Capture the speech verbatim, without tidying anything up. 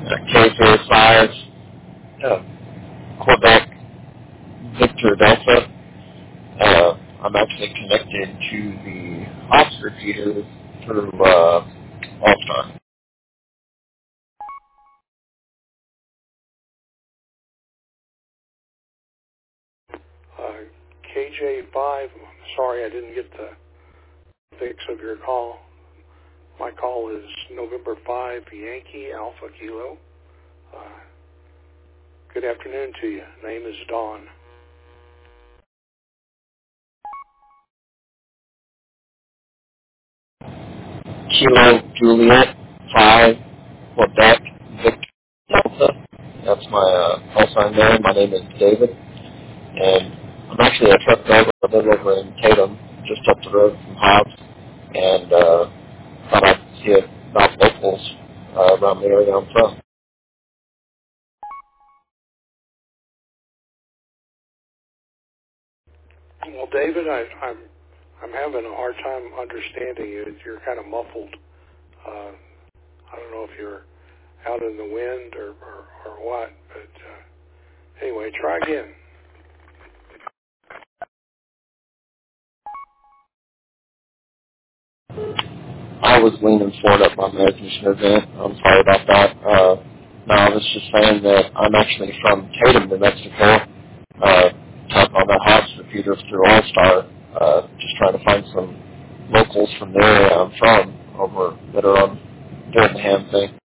K zero five, uh, Quebec, Victor Delta. Uh, I'm actually connected to the ops repeater through uh, All-Star. Uh, K J five, sorry I didn't get the fix of your call. My call is November five, Yankee Alpha Kilo. Uh, good afternoon to you. Name is Dawn. Kilo Juliet five, Quebec, Victor Delta. That's my uh, call sign there. My name is David, and I'm actually a truck driver. I live over in Tatum, just up the road from Hobbs, and uh, thought I'd see about locals uh, around the area I'm from. Well, David, I, I'm I'm having a hard time understanding you. You're kind of muffled. Uh, I don't know if you're out in the wind or, or, or what, but uh, anyway, try again. I was leaning forward up my air conditioner vent. I'm sorry about that. Uh, no, I was just saying that I'm actually from Tatum, New Mexico. Uh, talk on the Hobbs repeater through All-Star. Uh, just trying to find some locals from the area I'm from over that are on doing the ham thing.